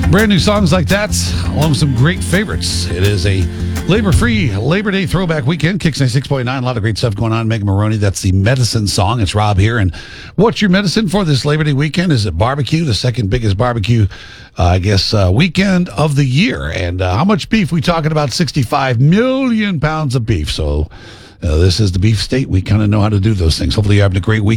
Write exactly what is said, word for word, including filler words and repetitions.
Brand new songs like that, along with some great favorites. It is a labor-free Labor Day throwback weekend. Kicks ninety-six point nine. A lot of great stuff going on. Megan Maroney, that's the medicine song. It's Rob here. And what's your medicine for this Labor Day weekend? Is it barbecue, the second biggest barbecue, uh, I guess, uh, weekend of the year? And uh, how much beef? We talking about sixty-five million pounds of beef. So uh, this is the beef state. We kind of know how to do those things. Hopefully you're having a great week.